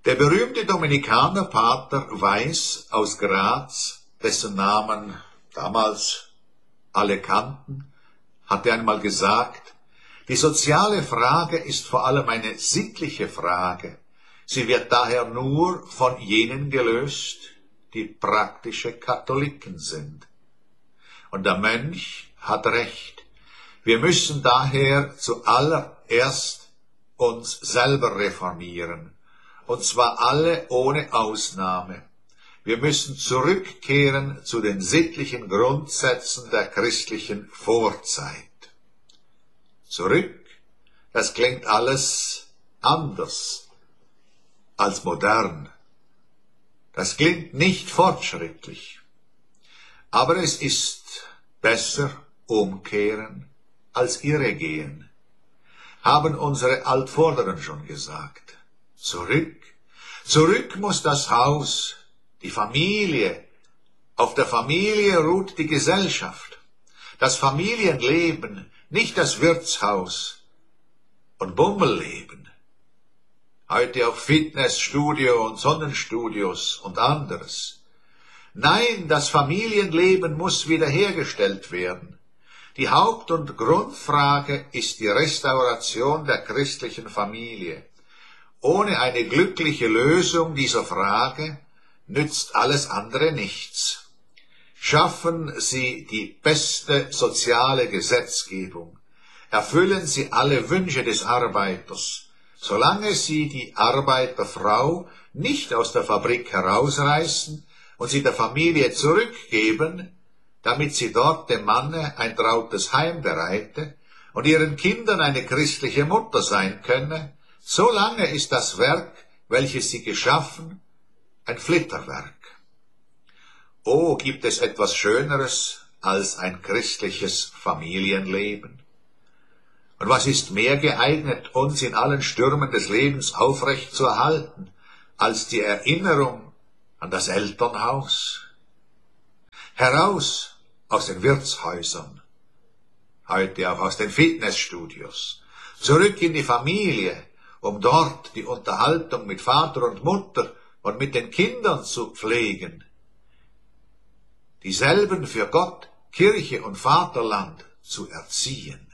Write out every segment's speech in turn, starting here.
Der berühmte Dominikanerpater Weiß aus Graz, dessen Namen damals alle kannten, hatte einmal gesagt, die soziale Frage ist vor allem eine sittliche Frage. Sie wird daher nur von jenen gelöst, die praktische Katholiken sind. Und der Mönch hat recht. Wir müssen daher zuallererst uns selber reformieren, und zwar alle ohne Ausnahme. Wir müssen zurückkehren zu den sittlichen Grundsätzen der christlichen Vorzeit. Zurück, das klingt alles anders als modern. Das klingt nicht fortschrittlich. Aber es ist besser umkehren als irregehen, haben unsere Altvorderen schon gesagt. Zurück, zurück muss das Haus, die Familie. Auf der Familie ruht die Gesellschaft, das Familienleben, nicht das Wirtshaus und Bummelleben. Heute auch Fitnessstudio und Sonnenstudios und anderes. Nein, das Familienleben muss wiederhergestellt werden. Die Haupt- und Grundfrage ist die Restauration der christlichen Familie. Ohne eine glückliche Lösung dieser Frage nützt alles andere nichts. Schaffen Sie die beste soziale Gesetzgebung. Erfüllen Sie alle Wünsche des Arbeiters. Solange Sie die Arbeiterfrau nicht aus der Fabrik herausreißen und sie der Familie zurückgeben, damit sie dort dem Manne ein trautes Heim bereite und ihren Kindern eine christliche Mutter sein könne, solange ist das Werk, welches sie geschaffen, ein Flitterwerk. Oh, gibt es etwas Schöneres als ein christliches Familienleben? Und was ist mehr geeignet, uns in allen Stürmen des Lebens aufrecht zu erhalten, als die Erinnerung an das Elternhaus? Heraus aus den Wirtshäusern, heute auch aus den Fitnessstudios, zurück in die Familie, um dort die Unterhaltung mit Vater und Mutter und mit den Kindern zu pflegen, dieselben für Gott, Kirche und Vaterland zu erziehen.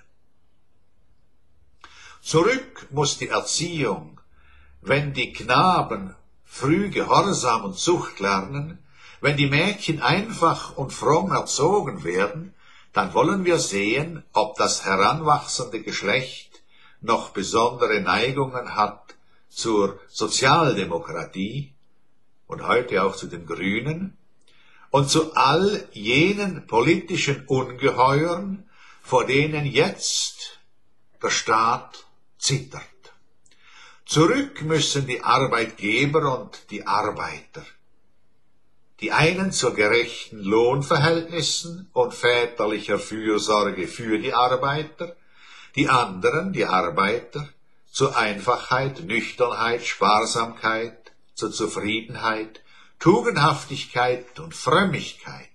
Zurück muss die Erziehung, wenn die Knaben früh Gehorsam und Zucht lernen, wenn die Mädchen einfach und fromm erzogen werden, dann wollen wir sehen, ob das heranwachsende Geschlecht noch besondere Neigungen hat zur Sozialdemokratie und heute auch zu den Grünen und zu all jenen politischen Ungeheuern, vor denen jetzt der Staat zittert. Zurück müssen die Arbeitgeber und die Arbeiter. Die einen zu gerechten Lohnverhältnissen und väterlicher Fürsorge für die Arbeiter, die anderen, die Arbeiter, zu Einfachheit, Nüchternheit, Sparsamkeit, zur Zufriedenheit, Tugendhaftigkeit und Frömmigkeit.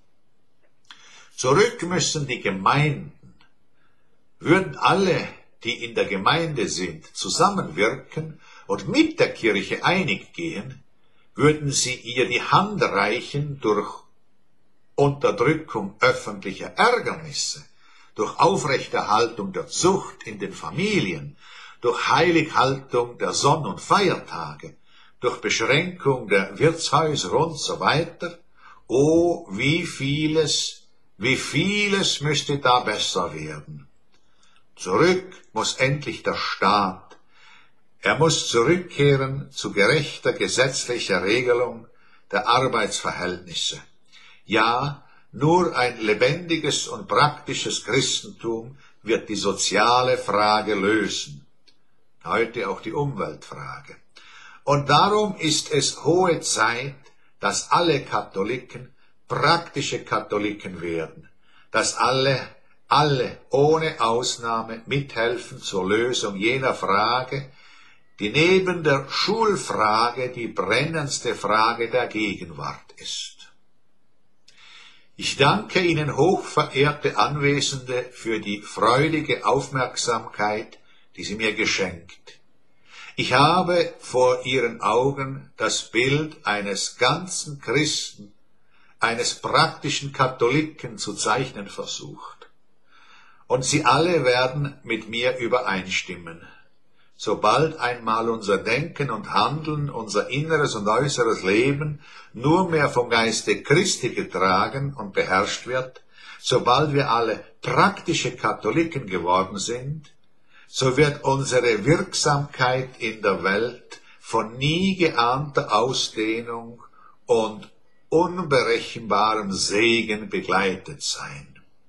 Zurück müssen die Gemeinden. Würden alle, die in der Gemeinde sind, zusammenwirken und mit der Kirche einig gehen, würden sie ihr die Hand reichen durch Unterdrückung öffentlicher Ärgernisse, durch Aufrechterhaltung der Zucht in den Familien, durch Heilighaltung der Sonn- und Feiertage, durch Beschränkung der Wirtshäuser und so weiter. Oh, wie vieles müsste da besser werden. Zurück muss endlich der Staat. Er muss zurückkehren zu gerechter gesetzlicher Regelung der Arbeitsverhältnisse. Ja, nur ein lebendiges und praktisches Christentum wird die soziale Frage lösen. Heute auch die Umweltfrage. Und darum ist es hohe Zeit, dass alle Katholiken praktische Katholiken werden, dass alle ohne Ausnahme mithelfen zur Lösung jener Frage, die neben der Schulfrage die brennendste Frage der Gegenwart ist. Ich danke Ihnen, hochverehrte Anwesende, für die freudige Aufmerksamkeit, die Sie mir geschenkt. Ich habe vor ihren Augen das Bild eines ganzen Christen, eines praktischen Katholiken zu zeichnen versucht. Und sie alle werden mit mir übereinstimmen. Sobald einmal unser Denken und Handeln, unser inneres und äußeres Leben nur mehr vom Geiste Christi getragen und beherrscht wird, sobald wir alle praktische Katholiken geworden sind, so wird unsere Wirksamkeit in der Welt von nie geahnter Ausdehnung und unberechenbarem Segen begleitet sein.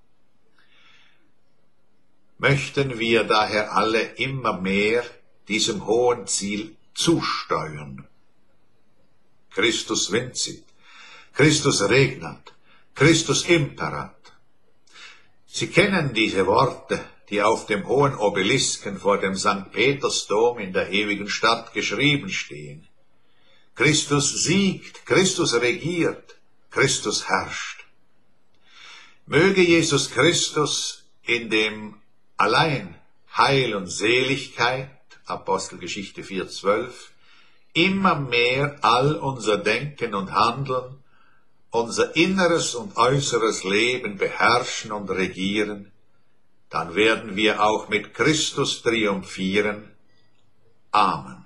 Möchten wir daher alle immer mehr diesem hohen Ziel zusteuern. Christus vincit, Christus regnat, Christus imperat. Sie kennen diese Worte, die auf dem hohen Obelisken vor dem St. Petersdom in der ewigen Stadt geschrieben stehen. Christus siegt, Christus regiert, Christus herrscht. Möge Jesus Christus in dem allein Heil und Seligkeit, Apostelgeschichte 4,12, immer mehr all unser Denken und Handeln, unser inneres und äußeres Leben beherrschen und regieren, dann werden wir auch mit Christus triumphieren. Amen.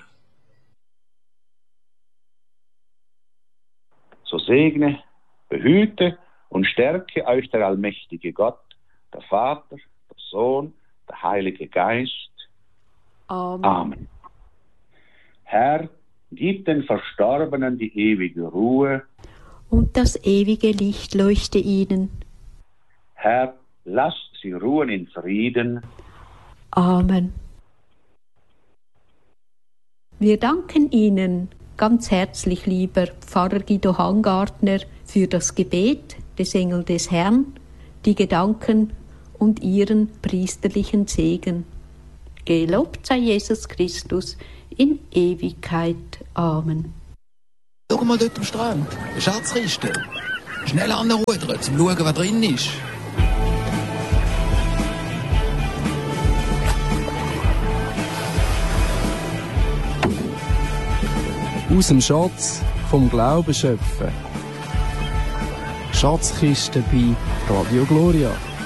So segne, behüte und stärke euch der allmächtige Gott, der Vater, der Sohn, der Heilige Geist. Amen. Amen. Herr, gib den Verstorbenen die ewige Ruhe. Und das ewige Licht leuchte ihnen. Herr, lass sie ruhen in Frieden. Amen. Wir danken Ihnen ganz herzlich, lieber Pfarrer Guido Hangartner, für das Gebet des Engel des Herrn, die Gedanken und Ihren priesterlichen Segen. Gelobt sei Jesus Christus in Ewigkeit. Amen. Schau mal dort am Strand, eine Schatzkiste. Schnell anrudern, zum schauen, was drin ist. Aus dem Schatz vom Glauben schöpfen. Schatzkiste bei Radio Gloria.